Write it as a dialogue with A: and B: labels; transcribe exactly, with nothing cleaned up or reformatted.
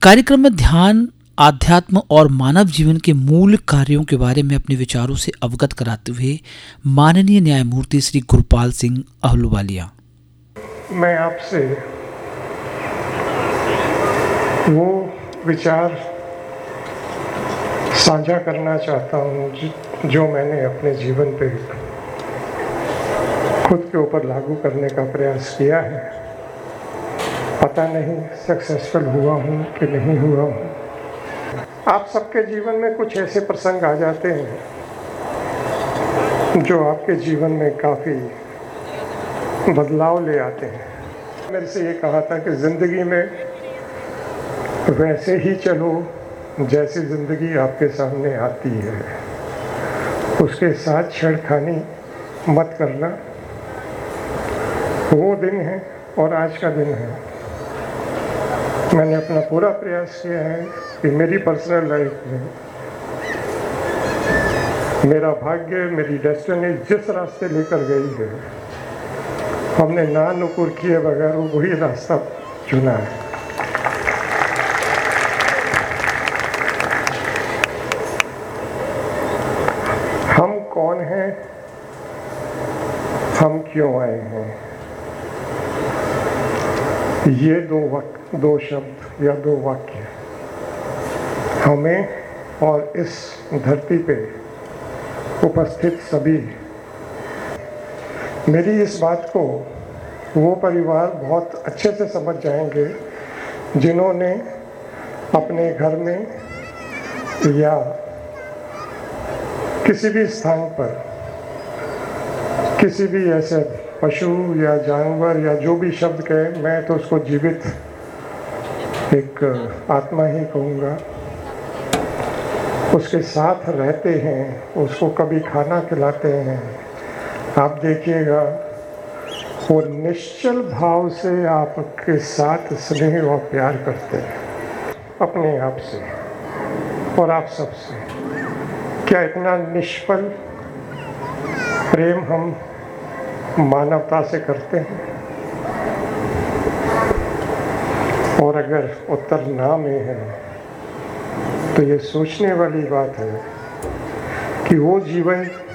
A: कार्यक्रम में ध्यान, आध्यात्म और मानव जीवन के मूल कार्यों के बारे में अपने विचारों से अवगत कराते हुए माननीय न्यायमूर्ति श्री गुरपाल सिंह अहलूवालिया।
B: मैं आपसे वो विचार साझा करना चाहता हूँ जो मैंने अपने जीवन पे खुद के ऊपर लागू करने का प्रयास किया है। पता नहीं सक्सेसफुल हुआ हूँ कि नहीं हुआ हूँ। आप सबके जीवन में कुछ ऐसे प्रसंग आ जाते हैं जो आपके जीवन में काफ़ी बदलाव ले आते हैं। मेरे से ये कहा था कि ज़िंदगी में वैसे ही चलो जैसी ज़िंदगी आपके सामने आती है, उसके साथ छेड़खानी मत करना। वो दिन है और आज का दिन है। मैंने अपना पूरा प्रयास किया है कि मेरी पर्सनल लाइफ में मेरा भाग्य, मेरी डेस्टिनी जिस रास्ते लेकर गई है, हमने ना नुकुर किए बगैर वही रास्ता चुना है। हम कौन हैं, हम क्यों आए हैं, ये दो वक्त दो शब्द या दो वाक्य हमें और इस धरती पे उपस्थित सभी, मेरी इस बात को वो परिवार बहुत अच्छे से समझ जाएंगे जिन्होंने अपने घर में या किसी भी स्थान पर किसी भी ऐसे पशु या जानवर या जो भी शब्द कहे, मैं तो उसको जीवित एक आत्मा ही कहूँगा, उसके साथ रहते हैं, उसको कभी खाना खिलाते हैं। आप देखिएगा वो निश्चल भाव से आपके साथ स्नेह और प्यार करते हैं अपने आप से और आप सबसे। क्या इतना निष्फल प्रेम हम मानवता से करते हैं? और अगर उत्तर ना में है तो ये सोचने वाली बात है कि वो जीवन